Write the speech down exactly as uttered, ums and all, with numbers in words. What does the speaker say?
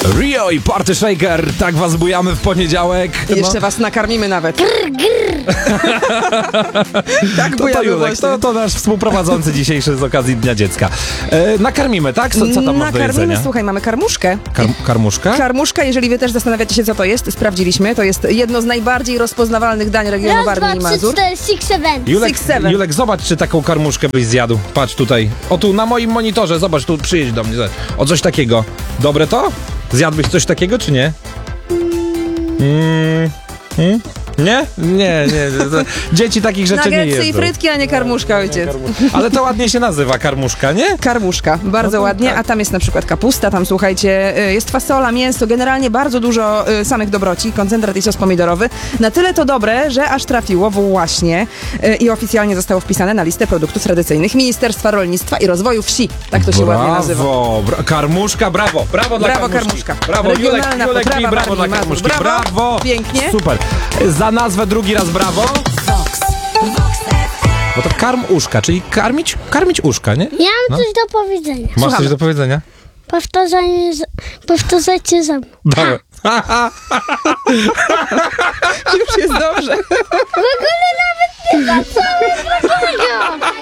Rio i Party Shaker, tak was bujamy w poniedziałek. I jeszcze no. was nakarmimy nawet. Grr, grr. Tak to, to, Julek, to, to nasz współprowadzący dzisiejszy z okazji Dnia Dziecka. E, nakarmimy, tak? Co, co tam masz do Nakarmimy, jedzenia? słuchaj, mamy karmuszkę. Kar, karmuszka? Karmuszka, jeżeli wy też zastanawiacie się, co to jest, sprawdziliśmy. To jest jedno z najbardziej rozpoznawalnych dań regionu Raz, Warmii i dwa, trzy, Mazur. cztery, six, seven. Julek, Six, seven. Julek, zobacz, czy taką karmuszkę byś zjadł. Patrz tutaj. O tu, na moim monitorze, zobacz, tu przyjedź do mnie. O coś takiego. Dobre to? Zjadłbyś coś takiego, czy nie? Mm. Hmm? Nie? Nie, nie. Dzieci takich rzeczy nie jedzą. Nuggetsy i frytki, a nie karmuszka, ojciec. Ale to ładnie się nazywa, karmuszka, nie? Karmuszka, bardzo No to ładnie, tak. a tam jest na przykład kapusta, tam słuchajcie, y, jest fasola, mięso, generalnie bardzo dużo y, samych dobroci, koncentrat i sos pomidorowy. Na tyle to dobre, że aż trafiło właśnie y, i oficjalnie zostało wpisane na listę produktów tradycyjnych Ministerstwa Rolnictwa i Rozwoju Wsi. Tak to się brawo, ładnie nazywa. Bra- karmuszka, brawo, brawo dla Brawo, karmuszki. karmuszka. Brawo, Julek, Regionalna Julek i potrawa brawo dla Warmii i karmuszki. Mazur. Brawo. Brawo. Pięknie. Super. Za nazwę drugi raz brawo. Bo to karm uszka, czyli karmić, karmić uszka, nie? Ja mam No. coś do powiedzenia. Masz Słuchamy. coś do powiedzenia? Powtarzanie, z- powtarzajcie za mną. Dobra. Już jest dobrze. W ogóle nawet nie ma co